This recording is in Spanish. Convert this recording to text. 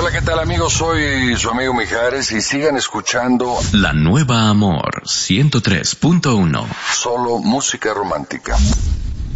Hola, ¿qué tal amigos? Soy su amigo Mijares y sigan escuchando La Nueva Amor 103.1. Solo música romántica.